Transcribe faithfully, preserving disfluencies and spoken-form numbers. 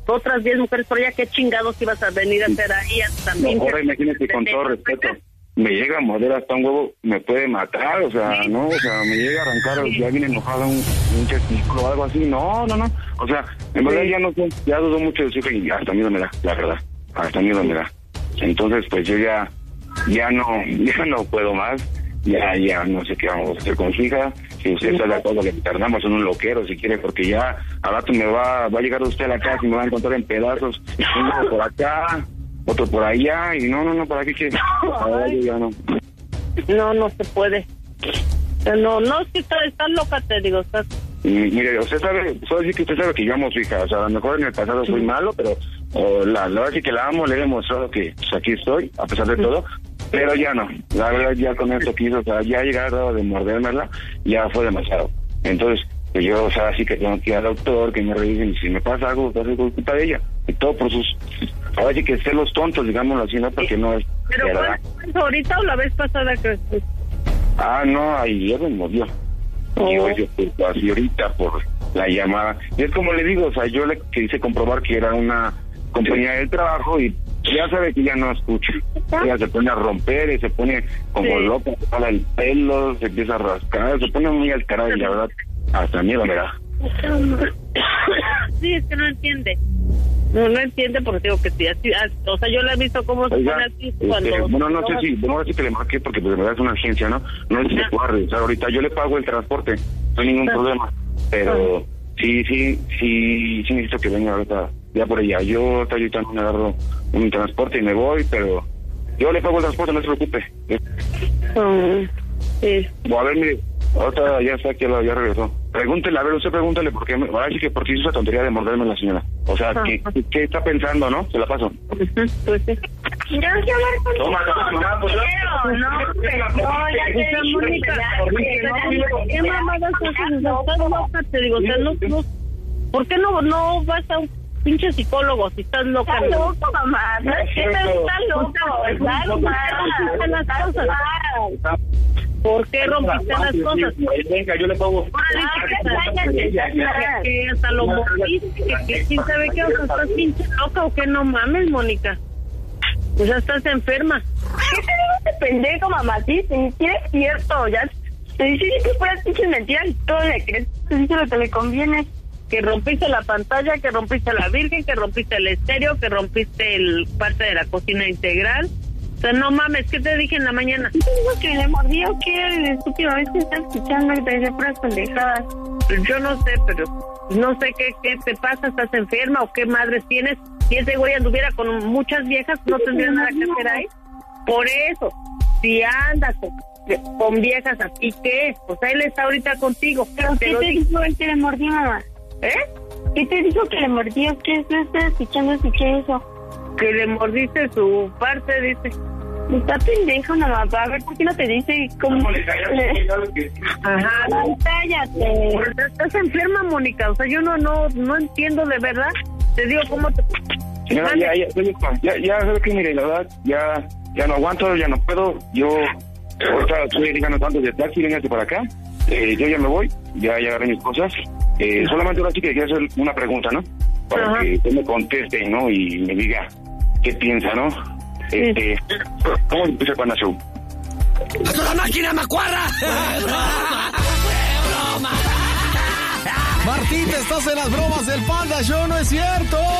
otras diez mujeres por allá, ¿qué chingados ibas a venir a hacer ahí también? No, ahora imagínate, con todo respeto, me llega a morder hasta un huevo, me puede matar, o sea, ¿sí? No, o sea, me llega a arrancar, sí. Ya viene enojado un, un testículo o algo así, no, no, no, o sea, en verdad sí. Ya no sé, ya dudo mucho de su hija y hasta miedo me da, la verdad, hasta miedo me da. Entonces, pues yo ya, ya no, ya no puedo más, ya, ya no sé qué vamos a hacer con su hija. Si usted está de acuerdo que internamos en un loquero, si quiere, porque ya al rato me va, va a llegar usted a la casa y me va a encontrar en pedazos, uno por acá, otro por allá, y no, no, no, ¿para qué quiere? Ahora yo ya no. No, no se puede. No, no, si estás, estás loca, te digo, estás... Y, mire, usted sabe, puedo decir que usted sabe que yo amo a su hija, o sea, a lo mejor en el pasado fui malo, pero o, la, la verdad sí que la amo, le he demostrado que pues, aquí estoy, a pesar de todo, pero ya no, la verdad ya con esto que hizo, o sea, ya llegar al grado de mordérmela, ya fue demasiado. Entonces, pues yo, o sea, sí que tengo que ir al doctor, que me revisen, y si me pasa algo, pues es culpa de ella, y todo por sus, ahora sí que ser los tontos, digámoslo así, ¿no? Porque no es... ¿Pero cuándo, ahorita o la vez pasada que... Ah, no, ayer me mordió. Y hoy pues, así ahorita por la llamada. Y es como le digo, o sea, yo le quise comprobar que era una compañía del trabajo y ya sabe que ya no escucha. Ella se pone a romper y se pone como sí. Loca, se jala el pelo, se empieza a rascar, se pone muy alterada y la verdad, hasta miedo me da. Sí, es que no entiende. No, no entiende porque digo que sí, así, o sea, yo la he visto como se pone así cuando... Este, bueno, no sé si, bueno, ahora sí que le marqué porque pues de verdad es una agencia, ¿no? No sé si se puede revisar ahorita, yo le pago el transporte, no hay ningún ah. problema, pero ah. sí, sí, sí, sí necesito que venga ahorita, ya por ella, yo ahorita no me agarro un transporte y me voy, pero yo le pago el transporte, no se preocupe. Uh, sí. Bueno, a ver, mire, ahorita ya está aquí, ya regresó. Pregúntele, a ver, usted pregúntele por qué, ahora sí que por qué hizo esa tontería de morderme a la señora. O sea, ah, ¿qué, ¿qué está pensando, no? Se la paso. Uh-huh, pues sí. Yo quiero hablar contigo. Toma, toma, mamá, pues no, no, no, ya te dije, Mónica, ¿qué mamadas haces? Estás loca, te digo, o sea, no, no, ¿por qué no, no vas a un pinche psicólogo si estás loca? Estás loco, mamá, no es que estás loco, estás loca. ¿Por qué rompiste las cosas? Venga, yo le pongo. Que hasta lo moviste, que quién sabe qué, o sea, estás pinche loca o qué, no mames, Mónica. O sea, estás enferma. ¿Qué te digo este pendejo, mamá? Sí, ni siquiera es cierto, ya te dice que fueras pinches mentiras y todo le crees, te dice lo que le conviene. Que rompiste la pantalla, que rompiste la virgen, que rompiste el estéreo, que rompiste el parte de la cocina integral. O sea, no mames, ¿qué te dije en la mañana? ¿Qué te digo que le mordí o qué? El estúpido vez que estás escuchando que te dice puras pendejadas. Yo no sé, pero no sé qué, qué te pasa, ¿estás enferma o qué madres tienes? Si ese güey anduviera con muchas viejas, no tendría nada que hacer ahí. Por eso, si anda con, con viejas así, ¿qué? Pues él está ahorita contigo. ¿Pero qué te dijo él que le mordí, mamá? ¿Eh? ¿Qué te dijo que le mordió? ¿Qué no estás escuchando? Escuché eso. Que le mordiste su parte, dice. Está pendejo, mamá. A ver, ¿por qué no te dice cómo? Le... Ajá. Ay, cállate. Estás enferma, Mónica. O sea, yo no, no, no entiendo de verdad. Te digo cómo te... Señora, ya, ya, ya, ya, ¿sabes qué? Mire, la verdad, ya, ya no aguanto, ya no puedo. Yo, ahorita estoy ligando tanto de taxi, véngase para acá. Eh, yo ya me voy, ya, ya agarré mis cosas. Eh, solamente ahora sí que quiero hacer una pregunta, ¿no? Para Ajá. que usted me conteste, ¿no? Y me diga qué piensa, ¿no? Este, ¿cómo empieza Panda Show? ¡Es una máquina macuarra! Martín, te estás en las bromas del Panda Show, ¿no es cierto?